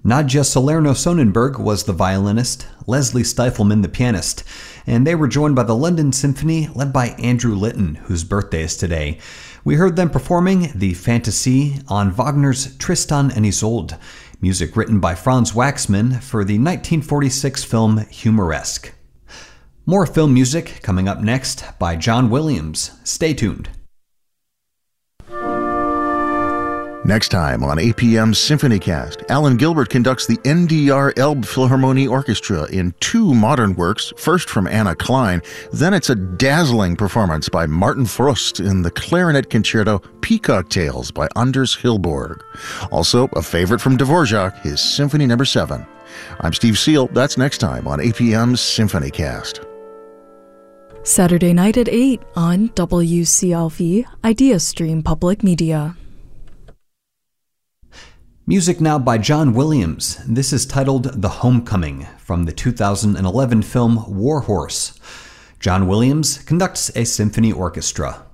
Nadja Salerno-Sonnenberg was the violinist, Leslie Stifelman the pianist, and they were joined by the London Symphony led by Andrew Litton, whose birthday is today. We heard them performing the Fantasie on Wagner's Tristan and Isolde, music written by Franz Waxman for the 1946 film Humoresque. More film music coming up next by John Williams. Stay tuned. Next time on APM SymphonyCast, Alan Gilbert conducts the NDR Elbphilharmonie Orchestra in two modern works, first from Anna Klein, then it's a dazzling performance by Martin Frost in the clarinet concerto Peacock Tales by Anders Hillborg. Also, a favorite from Dvorak, his Symphony No. 7. I'm Steve Seal. That's next time on APM SymphonyCast. Saturday night at 8 on WCLV IdeaStream Public Media. Music now by John Williams. This is titled The Homecoming from the 2011 film War Horse. John Williams conducts a symphony orchestra.